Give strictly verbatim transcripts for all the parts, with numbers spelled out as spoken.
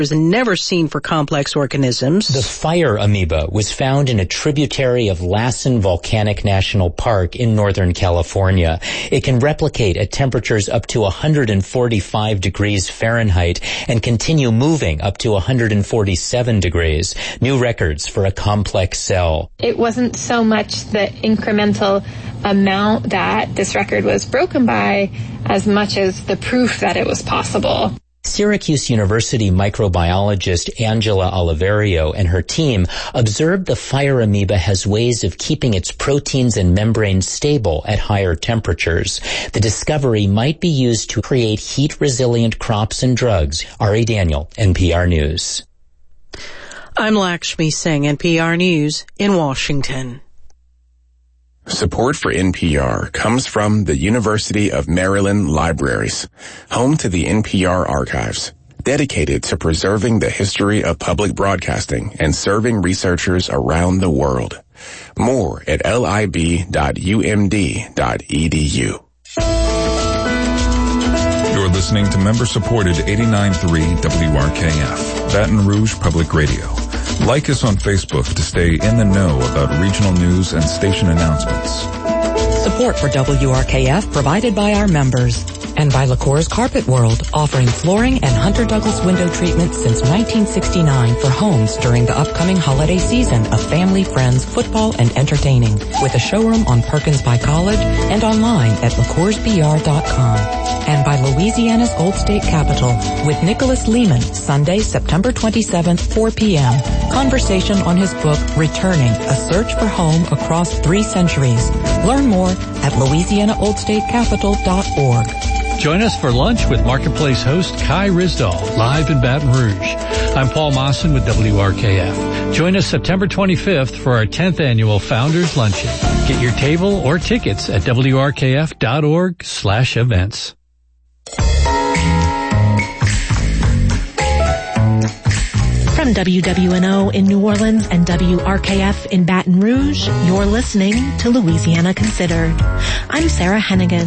and never seen for complex organisms. The fire amoeba was found in a tributary of Lassen Volcanic National Park in Northern California. It can replicate at temperatures up to one hundred forty-five degrees Fahrenheit and continue moving up to one hundred forty-seven degrees. New records for a complex cell. It wasn't so much the incremental amount that this record was broken by as much as the proof that it was possible. Syracuse University microbiologist Angela Oliverio and her team observed the fire amoeba has ways of keeping its proteins and membranes stable at higher temperatures. The discovery might be used to create heat-resilient crops and drugs. Ari Daniel, N P R News. I'm Lakshmi Singh, N P R News in Washington. Support for N P R comes from the University of Maryland Libraries, home to the N P R archives, dedicated to preserving the history of public broadcasting and serving researchers around the world. More at lib dot u m d dot e d u. You're listening to member-supported eighty-nine point three W R K F, Baton Rouge Public Radio. Like us on Facebook to stay in the know about regional news and station announcements. Support for W R K F provided by our members and by LaCour's Carpet World, offering flooring and Hunter Douglas window treatment since nineteen sixty-nine for homes during the upcoming holiday season of family, friends, football, and entertaining, with a showroom on Perkins by College and online at lacours b r dot com. And by Louisiana's Old State Capitol with Nicholas Lehman, Sunday, September twenty-seventh, four p.m. Conversation on his book, Returning, A Search for Home Across Three Centuries. Learn more at louisiana old state capitol dot org. Join us for lunch with Marketplace host Kai Risdahl, live in Baton Rouge. I'm Paul Mawson with W R K F. Join us September twenty-fifth for our tenth annual Founders Luncheon. Get your table or tickets at w r k f dot org slash events. From W W N O in New Orleans and W R K F in Baton Rouge, you're listening to Louisiana Considered. I'm Sarah Hennigan.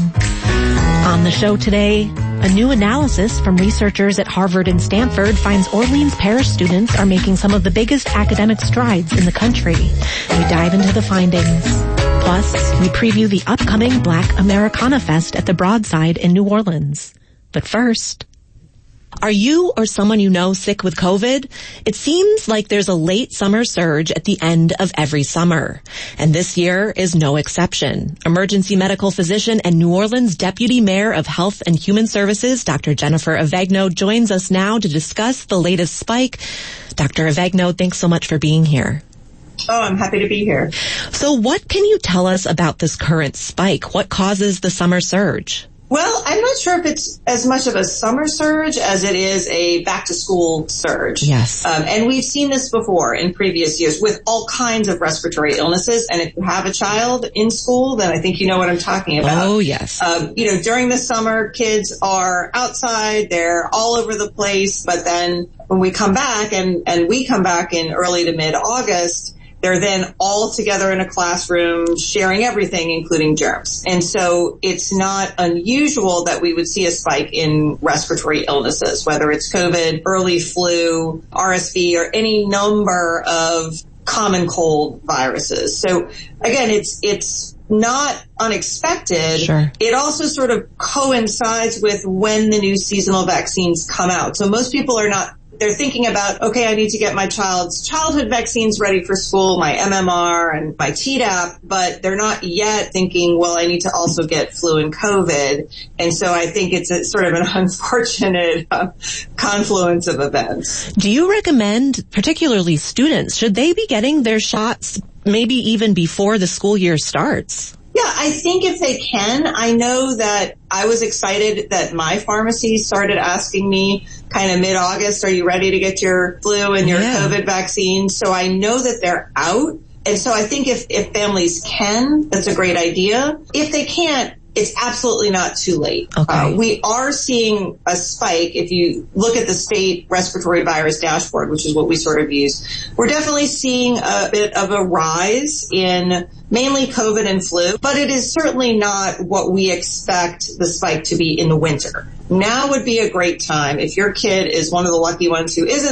On the show today, a new analysis from researchers at Harvard and Stanford finds Orleans Parish students are making some of the biggest academic strides in the country. We dive into the findings. Plus, we preview the upcoming Black Americana Fest at the Broadside in New Orleans. But first... Are you or someone you know sick with COVID? It seems like there's a late summer surge at the end of every summer. And this year is no exception. Emergency medical physician and New Orleans Deputy Mayor of Health and Human Services, Doctor Jennifer Avegno, joins us now to discuss the latest spike. Doctor Avegno, thanks so much for being here. Oh, I'm happy to be here. So what can you tell us about this current spike? What causes the summer surge? Well, I'm not sure if it's as much of a summer surge as it is a back-to-school surge. Yes. Um, and we've seen this before in previous years with all kinds of respiratory illnesses. And if you have a child in school, then I think you know what I'm talking about. Oh, yes. Um, you know, during the summer, kids are outside. They're all over the place. But then when we come back, and, and we come back in early to mid-August, they're then all together in a classroom sharing everything, including germs. And so it's not unusual that we would see a spike in respiratory illnesses, whether it's COVID, early flu, R S V, or any number of common cold viruses. So again, it's, it's not unexpected. Sure. It also sort of coincides with when the new seasonal vaccines come out. So most people are not They're thinking about, okay, I need to get my child's childhood vaccines ready for school, my M M R and my Tdap, but they're not yet thinking, well, I need to also get flu and COVID. And so I think it's a, sort of an unfortunate uh, confluence of events. Do you recommend, particularly students, should they be getting their shots maybe even before the school year starts? Yeah, I think if they can. I know that I was excited that my pharmacy started asking me kind of mid-August, are you ready to get your flu and your yeah. COVID vaccine? So I know that they're out. And so I think if, if families can, that's a great idea. If they can't, it's absolutely not too late. Okay. Uh, we are seeing a spike. If you look at the state respiratory virus dashboard, which is what we sort of use, we're definitely seeing a bit of a rise in mainly COVID and flu, but it is certainly not what we expect the spike to be in the winter. Now would be a great time if your kid is one of the lucky ones who isn't